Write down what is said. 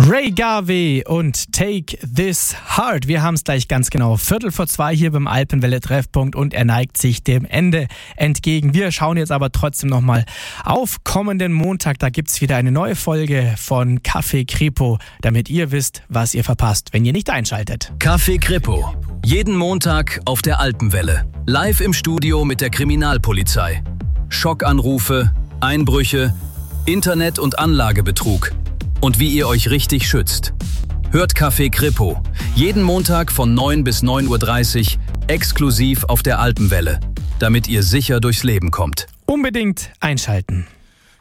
Ray Garvey und Take This Heart. Wir haben es gleich ganz genau 2:15 hier beim Alpenwelle-Treffpunkt und er neigt sich dem Ende entgegen. Wir schauen jetzt aber trotzdem nochmal auf kommenden Montag. Da gibt's wieder eine neue Folge von Café Kripo, damit ihr wisst, was ihr verpasst, wenn ihr nicht einschaltet. Café Kripo. Jeden Montag auf der Alpenwelle. Live im Studio mit der Kriminalpolizei. Schockanrufe, Einbrüche, Internet- und Anlagebetrug. Und wie ihr euch richtig schützt. Hört Café Kripo. Jeden Montag von 9 bis 9:30 Uhr exklusiv auf der Alpenwelle, damit ihr sicher durchs Leben kommt. Unbedingt einschalten.